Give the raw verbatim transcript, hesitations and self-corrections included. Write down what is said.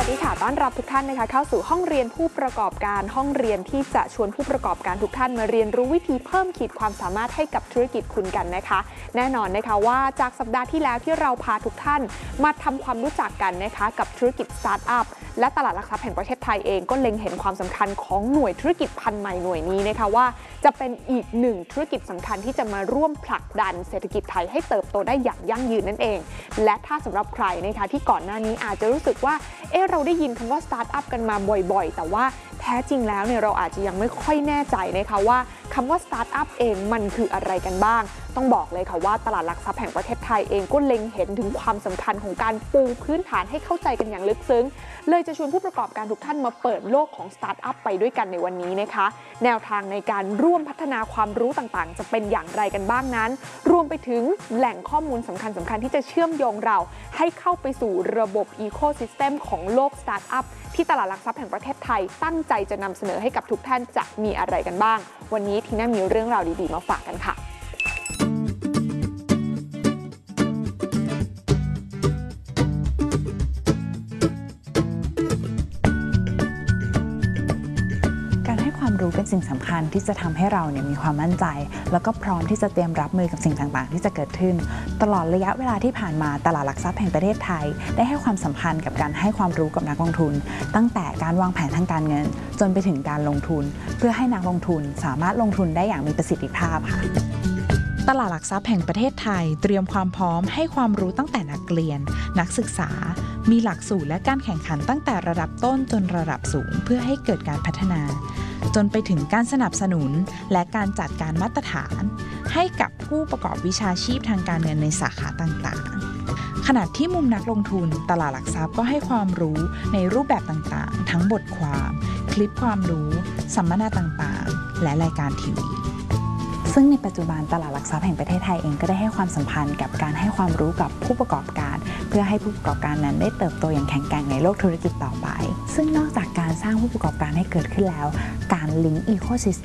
ดีค่ะต้อนรับทุกท่านนะคะเข้าสู่ห้องเรียนผู้ประกอบการห้องเรียนที่จะชวนผู้ประกอบการทุกท่านมาเรียนรู้วิธีเพิ่มขีดความสามารถให้กับธุรกิจคุณกันนะคะแน่นอนนะคะว่าจากสัปดาห์ที่แล้วที่เราพาทุกท่านมาทำความรู้จักกันนะคะกับธุรกิจสตาร์ทอัพและตลาดหลักทรัพย์แห่งประเทศไทยเองก็เล็งเห็นความสำคัญของหน่วยธุรกิจพันธุ์ใหม่หน่วยนี้นะคะว่าจะเป็นอีกหนึ่งธุรกิจสำคัญที่จะมาร่วมผลักดันเศรษฐกิจไทยให้เติบโตได้อย่างยั่งยืนนั่นเองและถ้าสำหรับใครนะคะที่ก่อนหน้านี้อาจจะรู้สึกว่าเออเราได้ยินคำว่าสตาร์ทอัพกันมาบ่อยๆแต่ว่าแท้จริงแล้วเนี่ยเราอาจจะยังไม่ค่อยแน่ใจนะคะว่าคำว่าสตาร์ทอัพเองมันคืออะไรกันบ้างต้องบอกเลยค่ะว่าตลาดหลักทรัพย์แห่งประเทศไทยเองก็เล็งเห็นถึงความสำคัญของการปูพื้นฐานให้เข้าใจกันอย่างลึกซึ้งเลยจะชวนผู้ประกอบการทุกท่านมาเปิดโลกของสตาร์ทอัพไปด้วยกันในวันนี้นะคะแนวทางในการร่วมพัฒนาความรู้ต่างๆจะเป็นอย่างไรกันบ้างนั้นรวมไปถึงแหล่งข้อมูลสำคัญสำคัญที่จะเชื่อมโยงเราให้เข้าไปสู่ระบบอีโคซิสเต็มของโลกสตาร์ทอัพที่ตลาดหลักทรัพย์แห่งประเทศไทยตั้งใจจะนำเสนอให้กับทุกท่านจะมีอะไรกันบ้างวันนี้ทีน่ามีเรื่องราวดีๆมาฝากกันค่ะความรู้เป็นสิ่งสำคัญที่จะทำให้เราเนี่ยมีความมั่นใจแล้วก็พร้อมที่จะเตรียมรับมือกับสิ่งต่างๆที่จะเกิดขึ้นตลอดระยะเวลาที่ผ่านมาตลาดหลักทรัพย์แห่งประเทศไทยได้ให้ความสำคัญกับการให้ความรู้กับนักลงทุนตั้งแต่การวางแผนทางการเงินจนไปถึงการลงทุนเพื่อให้นักลงทุนสามารถลงทุนได้อย่างมีประสิทธิภาพค่ะตลาดหลักทรัพย์แห่งประเทศไทยเตรียมความพร้อมให้ความรู้ตั้งแต่นักเรียนนักศึกษามีหลักสูตรและการแข่งขันตั้งแต่ระดับต้นจนระดับสูงเพื่อให้เกิดการพัฒนาจนไปถึงการสนับสนุนและการจัดการมาตรฐานให้กับผู้ประกอบวิชาชีพทางการเงินในสาขาต่างๆขณะที่มุมนักลงทุนตลาดหลักทรัพย์ก็ให้ความรู้ในรูปแบบต่างๆทั้งบทความคลิปความรู้สัมมนาต่างๆและรายการทีวีซึ่งในปัจจุบันตลาดหลักทรัพย์แห่งประเทศไทยเองก็ได้ให้ความสัมพันธ์กับการให้ความรู้กับผู้ประกอบการเพื่อให้ผู้ประกอบการนั้นได้เติบโตอย่างแข็งแกร่งในโลกธุรกิจต่อไปซึ่งนอกจากการสร้างผู้ประกอบการให้เกิดขึ้นแล้วการลิงก์อีโคซิส